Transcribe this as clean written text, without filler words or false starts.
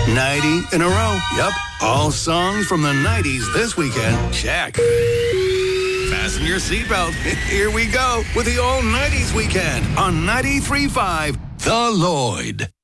90 in a row. Yep. All songs from the 90s this weekend. Check. Fasten your seatbelt. Here we go with the All 90s Weekend on 93.5 The Lloyd.